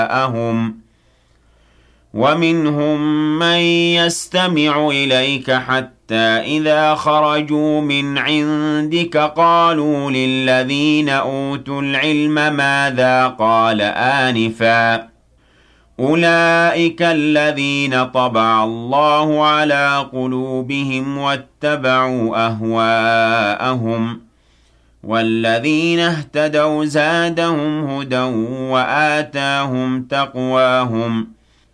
ومنهم من يستمع إليك حتى إذا خرجوا من عندك قالوا للذين أوتوا العلم ماذا قال آنفا أولئك الذين طبع الله على قلوبهم واتبعوا أهواءهم والذين اهتدوا زادهم هدى وآتاهم تقواهم